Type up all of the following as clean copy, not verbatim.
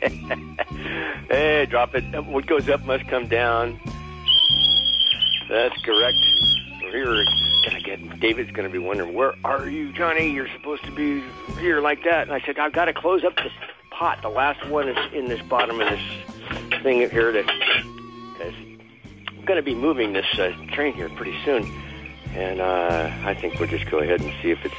Hey, drop it. What goes up must come down. That's correct. We're David's going to be wondering, where are you, Johnny? You're supposed to be here like that. And I said, I've got to close up this pot. The last one is in this bottom of this thing here because I'm going to be moving this train here pretty soon. And I think we'll just go ahead and see if it's...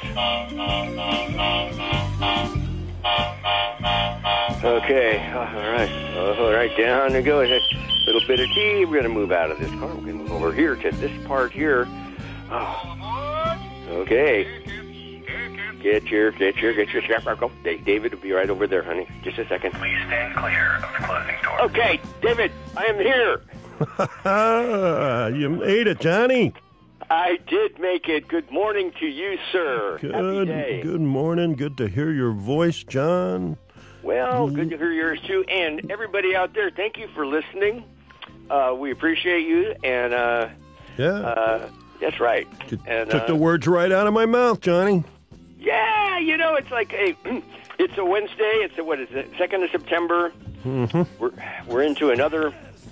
Okay, all right, down we go. A little bit of tea. We're going to move out of this car. We're going to move over here to this part here. Oh. Okay. Get your strap. Go. David will be right over there, honey. Just a second. Please stand clear of the closing door. Okay, David, I am here. You made it, Johnny. I did make it. Good morning to you, sir. Happy day. Good morning. Good to hear your voice, John. Well, good to hear yours, too. And everybody out there, thank you for listening. We appreciate you. And, that's right. And, took the words right out of my mouth, Johnny. Yeah, it's like, hey, it's a Wednesday. It's, 2nd of September. Mm-hmm. We're into another...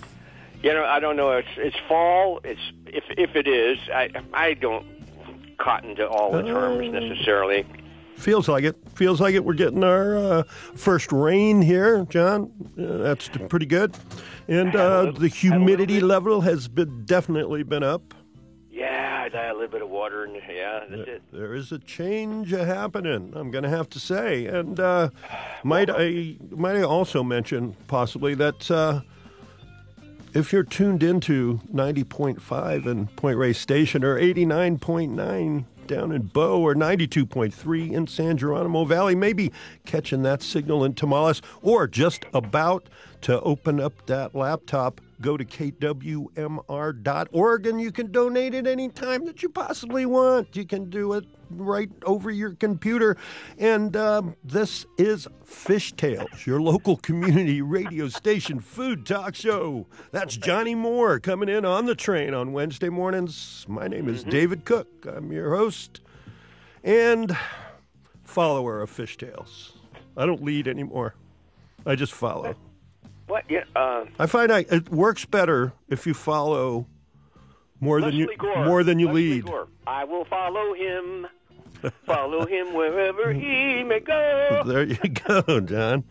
I don't know. It's fall. If it is, I don't cotton to all the terms necessarily. Feels like it. We're getting our first rain here, John. That's pretty good. And the humidity level has definitely been up. Yeah, a little bit of water, and that's it. There is a change happening, I'm going to have to say. And might I also mention possibly that. If you're tuned into 90.5 in Point Reyes Station or 89.9 down in Bow or 92.3 in San Geronimo Valley, maybe catching that signal in Tamales or just about to open up that laptop, go to kwmr.org and you can donate at any time that you possibly want. You can do it right over your computer. And this is Fishtails, your local community radio station food talk show. That's Johnny Moore coming in on the train on Wednesday mornings. My name is David Cook. I'm your host and follower of Fishtails. I don't lead anymore. I just follow. What? Yeah. I find it works better if you follow more than you lead. Gore. I will follow him. Follow him wherever he may go. There you go, John.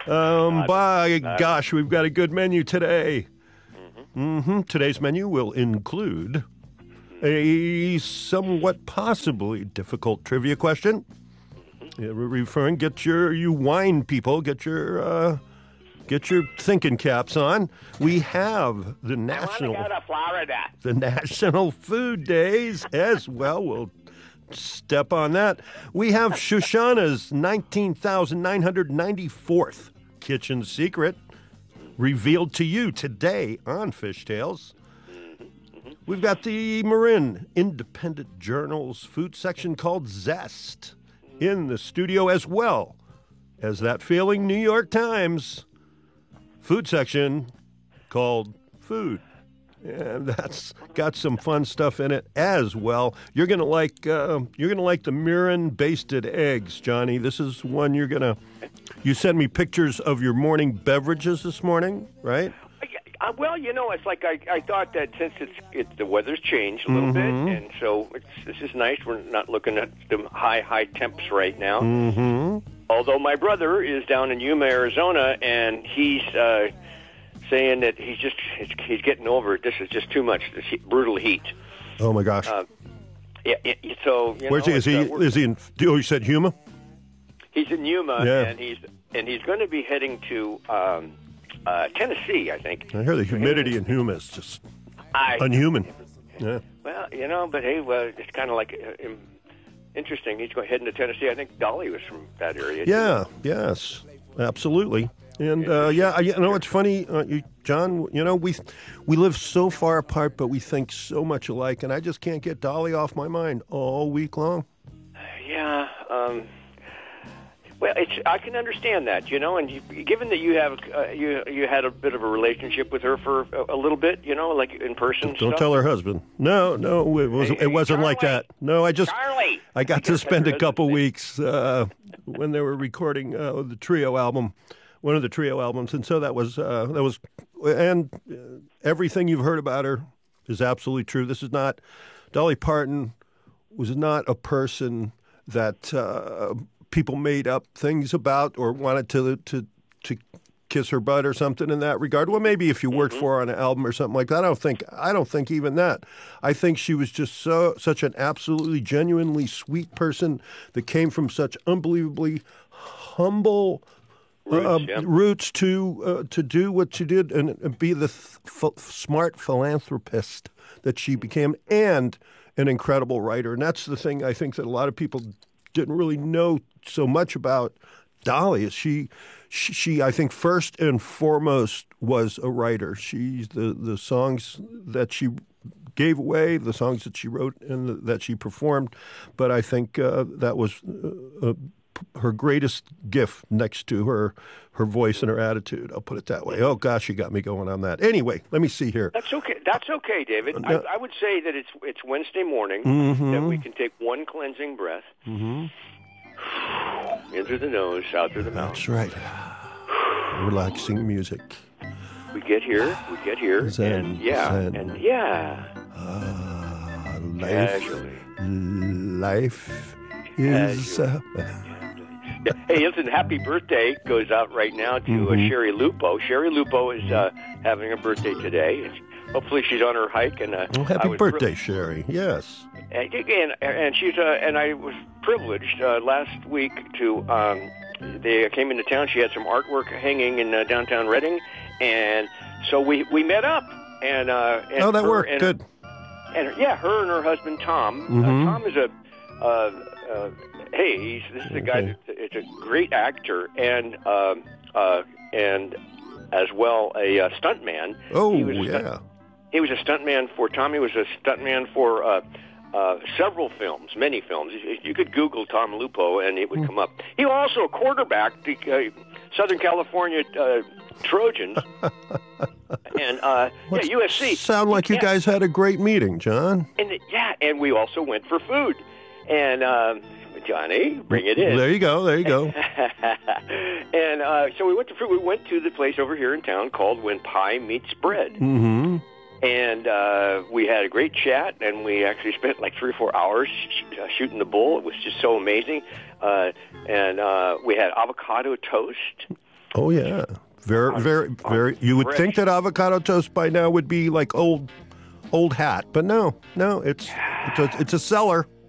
By gosh, we've got a good menu today. Today's menu will include a somewhat possibly difficult trivia question. Get your wine people, get your thinking caps on. We have the national food days as well. We'll step on that. We have Shoshana's 19,994th kitchen secret revealed to you today on Fishtails. We've got the Marin Independent Journal's food section called Zest in the studio, as well as that failing New York Times food section called Food. And that's got some fun stuff in it as well. You're gonna like the Marin basted eggs, Johnny. This is one you sent me pictures of your morning beverages this morning, right? Well, it's like I thought that since the weather's changed a little bit, and so this is nice. We're not looking at the high temps right now. Although my brother is down in Yuma, Arizona, and he's saying that he's getting over it. This is just too much. This brutal heat. Oh my gosh. So where's he? Is he in? Oh, you said Yuma? He's in Yuma, yeah. and he's going to be heading to Tennessee, I think. I hear the humidity in Yuma is just unhuman. Yeah. Well, but hey, it's kind of like interesting. He's going heading to Tennessee. I think Dolly was from that area. Yeah. Yes. Absolutely. And it's funny, John. We live so far apart, but we think so much alike, and I just can't get Dolly off my mind all week long. Yeah. Well, I can understand that, and given that you have you had a bit of a relationship with her for a little bit, like in person. Don't tell her husband. No, it wasn't like that. No, I got to spend a couple weeks when they were recording the Trio album one of the trio albums, and so that was, and everything you've heard about her is absolutely true. This is not, Dolly Parton was not a person that people made up things about or wanted to kiss her butt or something in that regard. Well, maybe if you worked for her on an album or something like that. I don't think even that. I think she was just such an absolutely genuinely sweet person that came from such unbelievably humble roots to do what she did and be the smart philanthropist that she became, and an incredible writer. And that's the thing I think that a lot of people didn't really know so much about Dolly. Is she I think first and foremost was a writer. She's the songs that she gave away, the songs that she wrote and that she performed. But I think that was her greatest gift next to her voice and her attitude. I'll put it that way. Oh gosh, you got me going on that. Anyway, let me see here. That's okay. That's okay, David. I would say that it's Wednesday morning, that we can take one cleansing breath. In through the nose, out through the mouth. That's right. Relaxing music. We get here, Zen, and yeah, Zen. and yeah. Life is... Hey, listen, happy birthday goes out right now to Sherry Lupo. Sherry Lupo is having a birthday today. Hopefully she's on her hike. And happy birthday, Sherry. Yes. And she's and I was privileged last week to they came into town. She had some artwork hanging in downtown Reading, and so we met up. And that worked good. And her and her husband Tom. Tom is this is a guy that's a great actor and as well a stuntman. Oh, he was a stuntman for Tommy. Was a stuntman for several films, many films. You could Google Tom Lupo and it would come up. He was also a quarterback, the Southern California Trojans, and USC. Sound like you guys had a great meeting, John. And we also went for food. And Johnny, bring it in. There you go. And so we went to food. We went to the place over here in town called When Pie Meets Bread. And we had a great chat, and we actually spent like 3 or 4 hours shooting the bull. It was just so amazing. And we had avocado toast. Oh, yeah. Very. You would think that avocado toast by now would be like old hat, but no, it's a seller.